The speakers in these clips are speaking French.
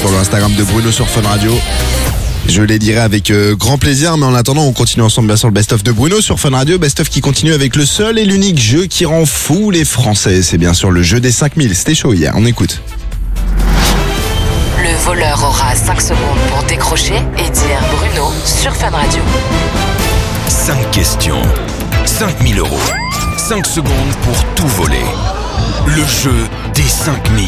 sur l'Instagram de Bruno sur Fun Radio. Je les dirai avec grand plaisir, mais en attendant, on continue ensemble bien sûr le best-of de Bruno sur Fun Radio. Best-of qui continue avec le seul et l'unique jeu qui rend fou les Français. C'est bien sûr le jeu des 5000. C'était chaud hier, on écoute. Le voleur aura 5 secondes pour décrocher et dire Bruno sur Fun Radio. 5 questions, 5 000 euros. 5 secondes pour tout voler. Le jeu des 5000.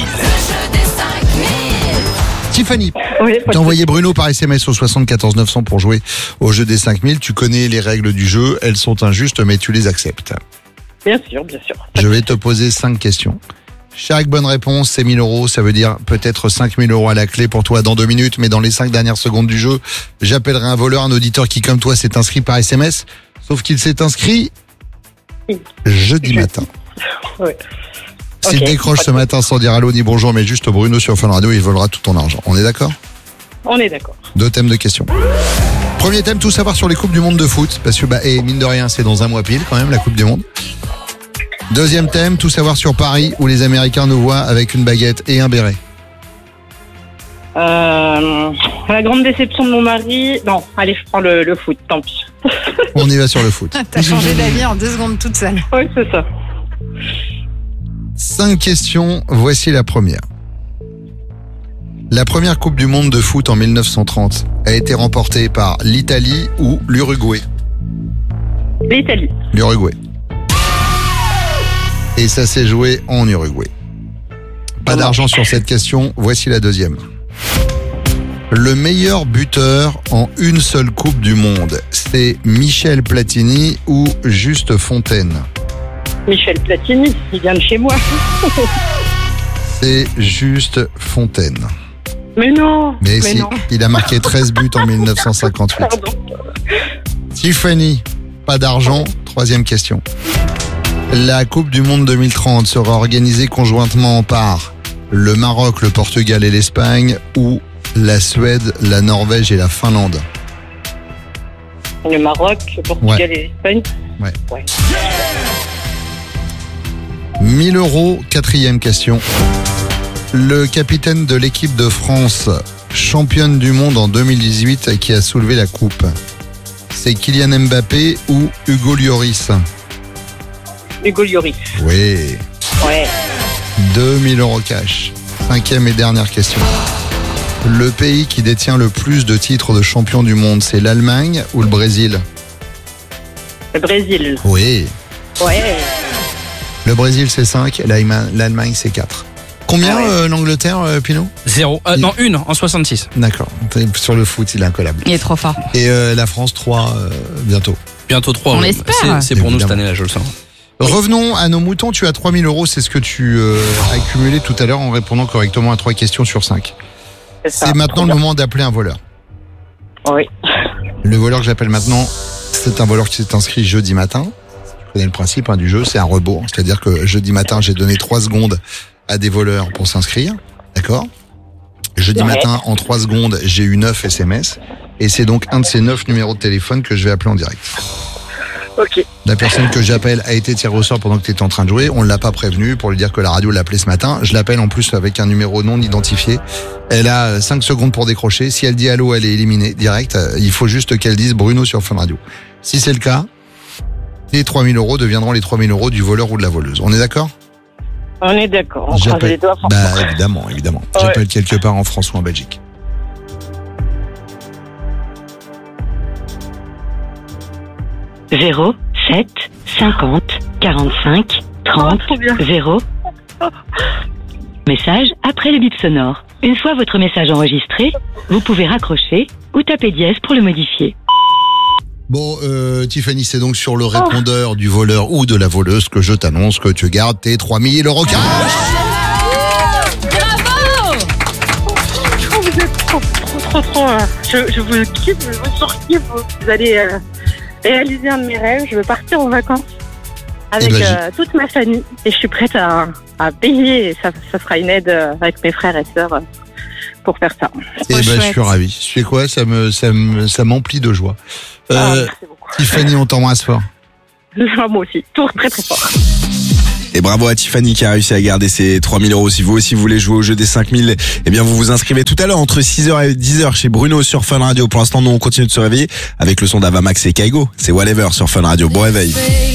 Tiffany, Oui, t'as envoyé Bruno par SMS au 74 900 pour jouer au jeu des 5000. Tu connais les règles du jeu, elles sont injustes mais tu les acceptes. bien sûr, bien sûr. Je vais te poser 5 questions. Chaque bonne réponse, c'est 1000 euros. Ça veut dire peut-être 5000 euros à la clé pour toi dans 2 minutes. Mais dans les 5 dernières secondes du jeu, j'appellerai un voleur, un auditeur qui, comme toi, s'est inscrit par SMS. Sauf qu'il s'est inscrit jeudi matin. Oui. S'il Ok. décroche ce matin sans dire allô ni bonjour, mais juste Bruno sur Fun Radio, il volera tout ton argent. On est d'accord ? On est d'accord. 2 thèmes de questions. Premier thème, tout savoir sur les Coupes du Monde de foot. Parce que, mine de rien, c'est dans un mois pile quand même, la Coupe du Monde. Deuxième thème, tout savoir sur Paris, où les Américains nous voient avec une baguette et un béret. La grande déception de mon mari. Non, allez, je prends le foot, tant pis. On y va sur le foot. T'as changé d'avis en 2 secondes toute seule. Oui, c'est ça. 5 questions, voici la première. La première Coupe du Monde de foot en 1930 a été remportée par l'Italie ou l'Uruguay ? L'Italie. L'Uruguay. Et ça s'est joué en Uruguay. Pas d'argent sur cette question, voici la deuxième. Le meilleur buteur en une seule Coupe du Monde, c'est Michel Platini ou Juste Fontaine ? Michel Platini, il vient de chez moi. C'est Juste Fontaine. Mais non. Mais si, non. il a marqué 13 buts en 1958. Pardon. Tiffany, pas d'argent, troisième question. La Coupe du Monde 2030 sera organisée conjointement par le Maroc, le Portugal et l'Espagne ou la Suède, la Norvège et la Finlande. Le Maroc, le Portugal et l'Espagne. Ouais. Ouais. 1000 euros, quatrième question. Le capitaine de l'équipe de France, championne du monde en 2018 qui a soulevé la coupe, c'est Kylian Mbappé ou Hugo Lloris ? Hugo Lloris. Oui. Ouais. 2000 euros cash. Cinquième et dernière question. Le pays qui détient le plus de titres de champion du monde, c'est l'Allemagne ou le Brésil ? Le Brésil. Oui. Ouais. Le Brésil, c'est 5, l'Allemagne, c'est 4. Combien l'Angleterre, Pinot ? 0. Non, 1 en 66. D'accord. Sur le foot, il est incollable. Il est trop fort. Et la France, 3 bientôt. Bientôt 3. On l'espère. C'est pour nous cette Évidemment. année-là, je le sens. Revenons à nos moutons. Tu as 3000 euros, c'est ce que tu as accumulé tout à l'heure en répondant correctement à 3 questions sur 5. C'est maintenant le moment d'appeler un voleur. Oui. Le voleur que j'appelle maintenant, c'est un voleur qui s'est inscrit jeudi matin. Tu connais le principe du jeu, c'est un rebours. C'est-à-dire que jeudi matin, j'ai donné 3 secondes à des voleurs pour s'inscrire. D'accord ? Jeudi matin, en 3 secondes, j'ai eu 9 SMS. Et c'est donc un de ces 9 numéros de téléphone que je vais appeler en direct. Ok. La personne que j'appelle a été tirée au sort pendant que tu étais en train de jouer. On ne l'a pas prévenu pour lui dire que la radio l'appelait ce matin. Je l'appelle en plus avec un numéro non identifié. Elle a 5 secondes pour décrocher. Si elle dit allô, elle est éliminée direct. Il faut juste qu'elle dise Bruno sur Fun Radio. Si c'est le cas, les 3000 euros deviendront les 3000 euros du voleur ou de la voleuse. On est d'accord ? On est d'accord. On croise les doigts. Évidemment. Ouais. J'appelle quelque part en France ou en Belgique. « 0, 7, 50, 45, 30, 0. Message après le bip sonore. Une fois votre message enregistré, vous pouvez raccrocher ou taper dièse pour le modifier. Bon, Tiffany, c'est donc sur le répondeur du voleur ou de la voleuse que je t'annonce que tu gardes tes 3000 euros cash. Vous êtes trop. Je vous kiffe, je vous surkiffe. Vous allez réaliser un de mes rêves. Je veux partir en vacances avec toute ma famille. Et je suis prête à payer. Ça sera une aide avec mes frères et sœurs pour faire ça. Eh ben, je suis ravi. Tu sais quoi, ça m'emplit de joie. Merci beaucoup. Tiffany, on t'embrasse fort. Moi aussi. Tout très très fort. Et bravo à Tiffany qui a réussi à garder ses 3000 euros. Si vous aussi voulez jouer au jeu des 5000, eh bien vous vous inscrivez tout à l'heure entre 6h et 10h chez Bruno sur Fun Radio. Pour l'instant, nous on continue de se réveiller avec le son d'Avamax et Kaigo. C'est Whatever sur Fun Radio. Bon réveil.